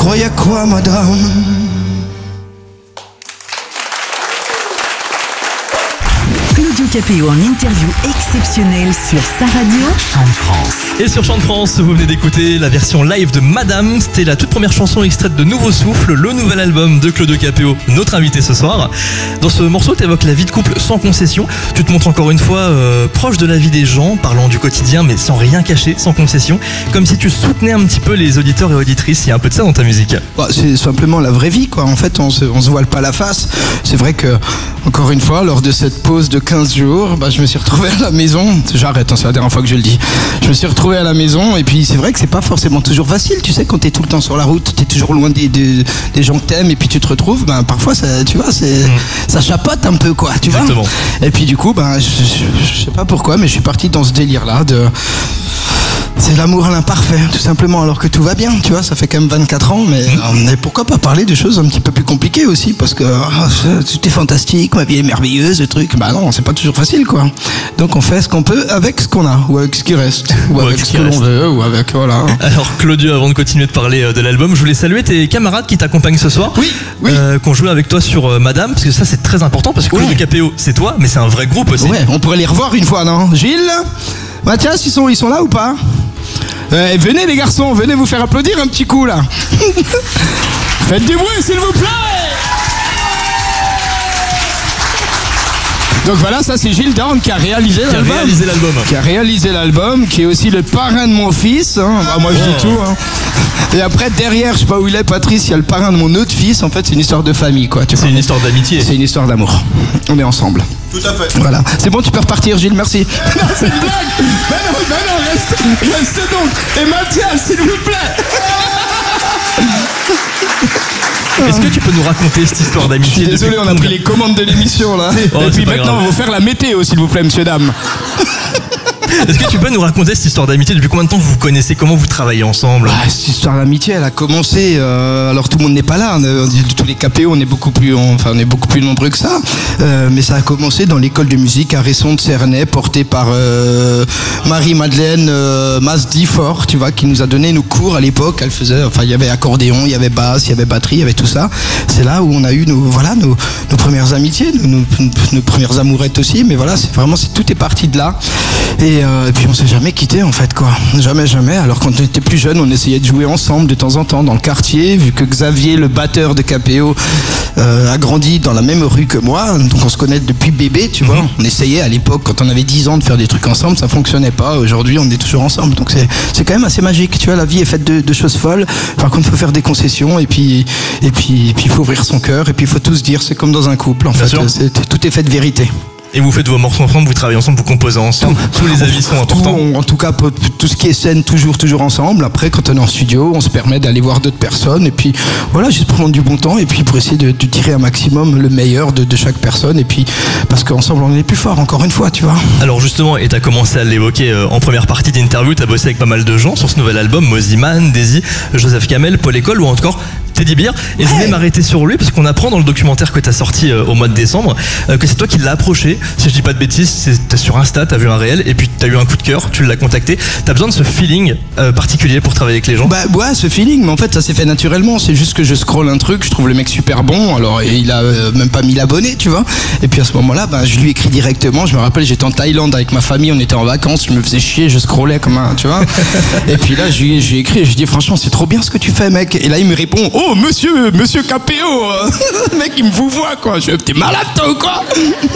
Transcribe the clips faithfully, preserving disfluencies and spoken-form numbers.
croyez quoi, madame? Claudio Capéo en interview exceptionnelle sur sa radio Chant de France. Et sur Chant de France, vous venez d'écouter la version live de Madame. C'était la toute première chanson extraite de Nouveau Souffle, le nouvel album de Claudio Capéo, notre invité ce soir. Dans ce morceau, tu évoques la vie de couple sans concession. Tu te montres encore une fois euh, proche de la vie des gens, parlant du quotidien, mais sans rien cacher, sans concession. Comme si tu soutenais un petit peu les auditeurs et auditrices. Il y a un peu de ça dans ta musique. Bah, c'est simplement la vraie vie, quoi. En fait, on se, on se voile pas la face. C'est vrai que, encore une fois, lors de cette pause de quinze jours, bah, je me suis retrouvé à la maison. J'arrête, hein, c'est la dernière fois que je le dis. Je me suis retrouvé à la maison et puis c'est vrai que c'est pas forcément toujours facile. Tu sais, quand t'es tout le temps sur la route, t'es toujours loin des, des, des gens que t'aimes et puis tu te retrouves, ben, parfois, ça, tu vois, c'est, mmh. ça chapote un peu, quoi. Tu Exactement. vois. Et puis du coup, ben, je, je, je sais pas pourquoi, mais je suis parti dans ce délire-là de... C'est l'amour à l'imparfait, tout simplement, alors que tout va bien, tu vois, ça fait quand même vingt-quatre ans, mais, mmh. mais pourquoi pas parler de choses un petit peu plus compliquées aussi, parce que oh, tout est fantastique, ma vie est merveilleuse, le truc, bah non, c'est pas toujours facile, quoi. Donc on fait ce qu'on peut avec ce qu'on a, ou avec ce qui reste, ou, ou avec, avec ce que l'on veut, ou avec, voilà. Alors Claudio, avant de continuer de parler de l'album, je voulais saluer tes camarades qui t'accompagnent ce soir, oui, oui. Euh, qui ont joué avec toi sur euh, Madame, parce que ça c'est très important, parce que ouais. Claudio Capéo, c'est toi, mais c'est un vrai groupe aussi. Ouais, on pourrait les revoir une fois, non? Gilles, Mathias, ils sont, ils sont là ou pas? Euh, venez les garçons, venez vous faire applaudir un petit coup là. Faites du bruit s'il vous plaît. Donc voilà, ça c'est Gilles Dorn qui a réalisé qui l'album. a réalisé l'album. Qui a réalisé l'album, qui est aussi le parrain de mon fils. Hein. Bah, moi je dis tout. Hein. Et après derrière, je sais pas où il est, Patrice, il y a le parrain de mon autre fils. En fait, c'est une histoire de famille, quoi. C'est une histoire d'amitié. C'est une histoire d'amour. On est ensemble. Tout à fait. Voilà. C'est bon, tu peux repartir, Gilles. Merci. Non, c'est une blague. Ben non, ben non, reste, reste donc. Et Mathias, s'il vous plaît. Est-ce que tu peux nous raconter cette histoire d'amitié? Je suis désolé, on a pris les commandes de l'émission là. Oh, et puis maintenant, grave. on va vous faire la météo, s'il vous plaît, monsieur, dame. Est-ce que tu peux nous raconter cette histoire d'amitié? Depuis combien de temps vous vous connaissez? Comment vous travaillez ensemble? Ah, cette histoire d'amitié, elle a commencé. Euh, alors tout le monde n'est pas là. On dit tous les Capéo, on est beaucoup plus, on, enfin on est beaucoup plus nombreux que ça. Euh, mais ça a commencé dans l'école de musique à Resson de Cernay, portée par euh, Marie-Madeleine euh, Masdi-Fort, tu vois, qui nous a donné nos cours à l'époque. Elle faisait, enfin il y avait accordéon, il y avait basse, il y avait batterie, il y avait tout ça. C'est là où on a eu nos, voilà, nos, nos premières amitiés, nos, nos, nos premières amourettes aussi. Mais voilà, c'est vraiment, c'est, tout est parti de là. Et, euh, et puis on s'est jamais quitté en fait, quoi. Jamais, jamais. Alors quand on était plus jeune, on essayait de jouer ensemble de temps en temps dans le quartier, vu que Xavier, le batteur de Capéo, euh, a grandi dans la même rue que moi, donc on se connaît depuis bébé, tu vois. Mm-hmm. On essayait à l'époque, quand on avait dix ans, de faire des trucs ensemble, ça fonctionnait pas. Aujourd'hui, on est toujours ensemble, donc c'est, c'est quand même assez magique, tu vois. La vie est faite de, de choses folles. Par contre, il faut faire des concessions et puis et puis et puis il faut ouvrir son cœur et puis il faut tout se dire. C'est comme dans un couple, en Bien fait. C'est, tout est fait de vérité. Et vous faites vos morceaux ensemble, vous travaillez ensemble, vous composez ensemble. Tout, Tous les avis sont importants. Tout, en tout cas, tout ce qui est scène, toujours, toujours ensemble. Après, quand on est en studio, on se permet d'aller voir d'autres personnes. Et puis, voilà, juste prendre du bon temps. Et puis, pour essayer de, de tirer un maximum le meilleur de, de chaque personne. Et puis, parce qu'ensemble, on est plus fort, encore une fois, tu vois. Alors, justement, et t'as commencé à l'évoquer euh, en première partie d'interview, t'as bossé avec pas mal de gens sur ce nouvel album. Moziman, Daisy, Joseph Kamel, Paul École ou encore Teddy Bear. Et ouais. Je vais m'arrêter sur lui parce qu'on apprend dans le documentaire que t'as sorti euh, au mois de décembre euh, que c'est toi qui l'as approché. Si je dis pas de bêtises, t'es sur Insta, t'as vu un réel et puis t'as eu un coup de cœur, tu l'as contacté. T'as besoin de ce feeling euh, particulier pour travailler avec les gens? Bah ouais, ce feeling, mais en fait ça s'est fait naturellement. C'est juste que je scrolle un truc, je trouve le mec super bon. Alors il a euh, même pas mille abonnés, tu vois. Et puis à ce moment-là, bah, je lui écris directement. Je me rappelle, j'étais en Thaïlande avec ma famille, on était en vacances, je me faisais chier, je scrollais comme un, tu vois. Et puis là, je lui ai écrit, je lui ai dit franchement, c'est trop bien ce que tu fais, mec. Et là, il me répond, oh monsieur, monsieur Capéo, le mec il me vous voit quoi. Je lui ai dit, t'es malade toi ou quoi?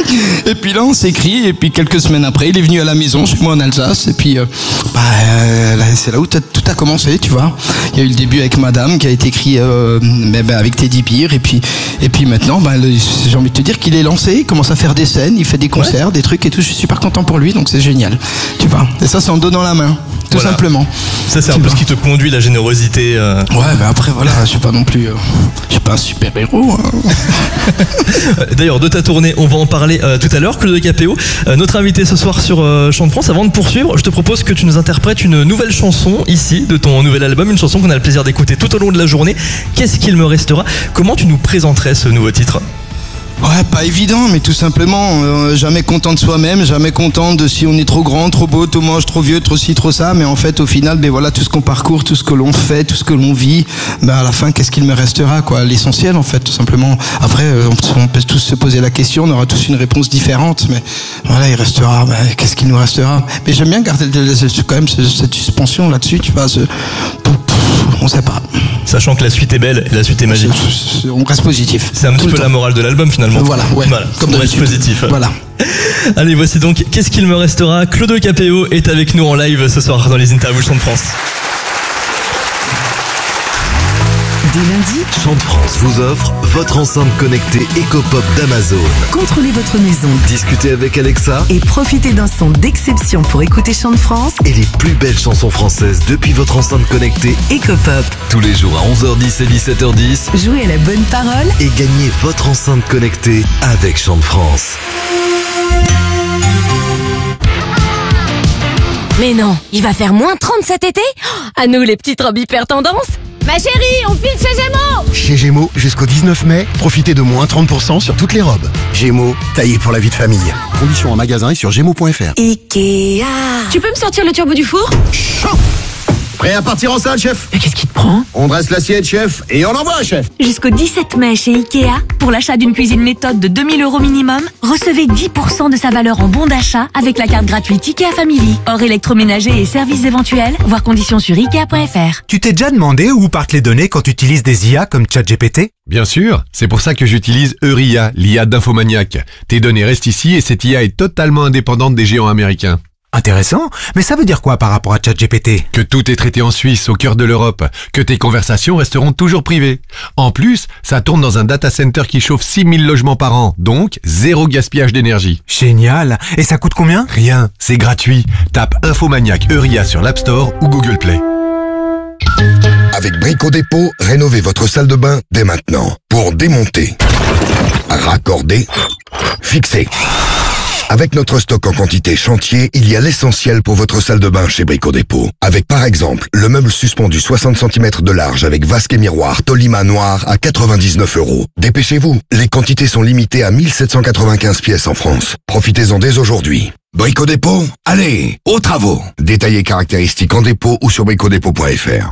Et puis là, on s'écrit. Et puis quelques semaines après, il est venu à la maison chez moi en Alsace. Et puis, euh, bah, euh, là, c'est là où tout a commencé, tu vois. Il y a eu le début avec Madame qui a été écrit euh, bah, avec Teddy Bear. Et puis, et puis maintenant, bah, le, j'ai envie de te dire qu'il est lancé. Il commence à faire des scènes, il fait des concerts, ouais. des trucs et tout. Je suis super content pour lui, donc c'est génial. Tu vois. Et ça, c'est en donnant la main. Tout voilà. simplement. Ça, c'est un tu peu vois. Ce qui te conduit, la générosité. Euh... Ouais, mais après, voilà, je suis pas non plus. Euh, je suis pas un super héros. Hein. D'ailleurs, de ta tournée, on va en parler euh, tout à l'heure. Claudio Capéo, euh, notre invité ce soir sur euh, Chant de France. Avant de poursuivre, je te propose que tu nous interprètes une nouvelle chanson ici de ton nouvel album, une chanson qu'on a le plaisir d'écouter tout au long de la journée. Qu'est-ce qu'il me restera? Comment tu nous présenterais ce nouveau titre? Ouais, pas évident, mais tout simplement, euh, jamais content de soi-même, jamais content de si on est trop grand, trop beau, trop moche, trop vieux, trop ci, trop ça, mais en fait, au final, ben voilà, tout ce qu'on parcourt, tout ce que l'on fait, tout ce que l'on vit, ben à la fin, qu'est-ce qu'il me restera, quoi? L'essentiel, en fait, tout simplement. Après, euh, on peut tous se poser la question, on aura tous une réponse différente, mais voilà, il restera, ben, qu'est-ce qu'il nous restera? Mais j'aime bien garder quand même cette suspension là-dessus, tu vois, ce, on sait pas. Sachant que la suite est belle et la suite est magique. On reste positif. C'est un petit peu la morale de l'album finalement. Voilà, ouais. Voilà, comme on reste positif. Voilà. Allez, voici donc Qu'est-ce qu'il me restera. Claude Capéo est avec nous en live ce soir dans les interviews Chant de France. Dès lundi, Chant de France vous offre votre enceinte connectée EcoPop d'Amazon. contrôlez votre maison Discutez avec Alexa et profitez d'un son d'exception pour écouter Chant de France et les plus belles chansons françaises depuis votre enceinte connectée. EcoPop. Tous les jours à onze heures dix et dix-sept heures dix. Jouez à la bonne parole Et gagnez votre enceinte connectée avec Chant de France. Mais non, il va faire moins trente cet été? À nous les petites robes hyper tendance. Ma chérie, on file chez Gémeaux. Chez Gémeaux, jusqu'au dix-neuf mai, profitez de moins trente pour cent sur toutes les robes. Gémeaux, taillé pour la vie de famille. Conditions en magasin et sur gémeaux point f r. Ikea. Tu peux me sortir le turbo du four? Prêt à partir en salle, chef? Mais qu'est-ce qui te prend? On dresse l'assiette, chef, et on envoie, chef. Jusqu'au dix-sept mai chez Ikea, pour l'achat d'une cuisine méthode de deux mille euros minimum, recevez dix pour cent de sa valeur en bon d'achat avec la carte gratuite Ikea Family. Hors électroménager et services éventuels, voir conditions sur ikea point f r. Tu t'es déjà demandé où partent les données quand tu utilises des I A comme ChatGPT? Bien sûr, c'est pour ça que j'utilise Euria, l'I A d'Infomaniac. Tes données restent ici et cette I A est totalement indépendante des géants américains. Intéressant, mais ça veut dire quoi par rapport à ChatGPT? Que tout est traité en Suisse, au cœur de l'Europe, que tes conversations resteront toujours privées. En plus, ça tourne dans un data center qui chauffe six mille logements par an, donc zéro gaspillage d'énergie. Génial. Et ça coûte combien? Rien, c'est gratuit. Tape Infomaniac Euria sur l'App Store ou Google Play. Avec Brico Dépôt, rénovez votre salle de bain dès maintenant. Pour démonter, raccorder, fixer. Avec notre stock en quantité chantier, il y a l'essentiel pour votre salle de bain chez Brico Dépôt. Avec par exemple, le meuble suspendu soixante centimètres de large avec vasque et miroir Tolima noir à quatre-vingt-dix-neuf euros. Dépêchez-vous, les quantités sont limitées à mille sept cent quatre-vingt-quinze pièces en France. Profitez-en dès aujourd'hui. Brico Dépôt, allez, aux travaux. Détaillez caractéristiques en dépôt ou sur brico dépôt point f r.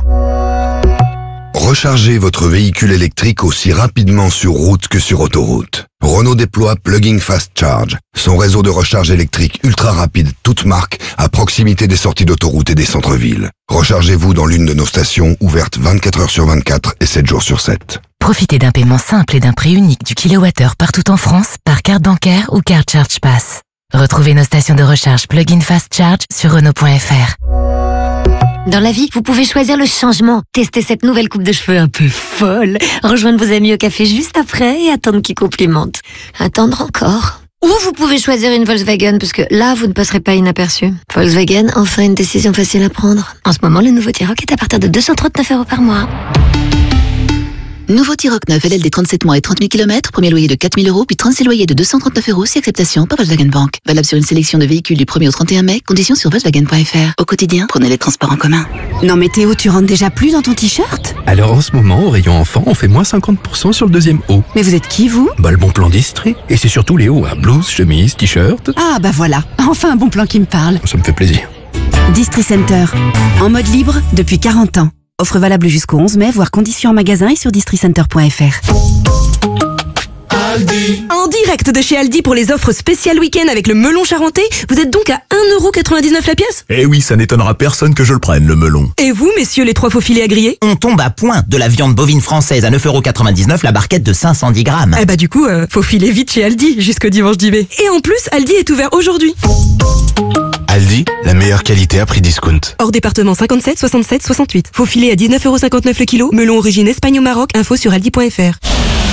Rechargez votre véhicule électrique aussi rapidement sur route que sur autoroute. Renault déploie Plug-in Fast Charge, son réseau de recharge électrique ultra rapide, toute marque, à proximité des sorties d'autoroute et des centres-villes. Rechargez-vous dans l'une de nos stations ouvertes vingt-quatre heures sur vingt-quatre et sept jours sur sept. Profitez d'un paiement simple et d'un prix unique du kilowattheure partout en France par carte bancaire ou carte Charge Pass. Retrouvez nos stations de recharge Plug-in Fast Charge sur Renault point f r. Dans la vie, vous pouvez choisir le changement. Testez cette nouvelle coupe de cheveux un peu folle. Rejoindre vos amis au café juste après et attendre qu'ils complimentent. Attendre encore. Ou vous pouvez choisir une Volkswagen, parce que là, vous ne passerez pas inaperçu. Volkswagen, enfin une décision facile à prendre. En ce moment, le nouveau T-Roc est à partir de deux cent trente-neuf euros par mois. Nouveau T-Roc neuf L L D trente-sept mois et trente mille kilomètres, premier loyer de quatre mille euros, puis trente-six loyers de deux cent trente-neuf euros si acceptation par Volkswagen Bank. Valable sur une sélection de véhicules du premier au trente et un mai, conditions sur Volkswagen point f r. Au quotidien, prenez les transports en commun. Non mais Théo, tu rentres déjà plus dans ton t-shirt? Alors en ce moment, au rayon enfant, on fait moins cinquante pour cent sur le deuxième haut. Mais vous êtes qui vous? Bah le bon plan d'Istrie. Et c'est surtout les hauts, hein. Blouse, chemise, t-shirt. Ah bah voilà, enfin un bon plan qui me parle. Ça me fait plaisir. Distri Center, en mode libre depuis quarante ans. Offre valable jusqu'au onze mai, voire conditions en magasin et sur districenter point f r. Aldi. En direct de chez Aldi pour les offres spéciales week-end avec le melon charentais, vous êtes donc à un euro quatre-vingt-dix-neuf la pièce? Eh oui, ça n'étonnera personne que je le prenne, le melon. Et vous, messieurs les trois faux filets à griller? On tombe à point de la viande bovine française à neuf euros quatre-vingt-dix-neuf la barquette de cinq cent dix grammes. Eh bah du coup, euh, faut filer vite chez Aldi jusqu'au dimanche dix mai. Et en plus, Aldi est ouvert aujourd'hui. Aldi, la meilleure qualité à prix discount. Hors département cinquante-sept, soixante-sept, soixante-huit. Faux filet à dix-neuf euros cinquante-neuf le kilo. Melon origine Espagne au Maroc. Info sur aldi point f r.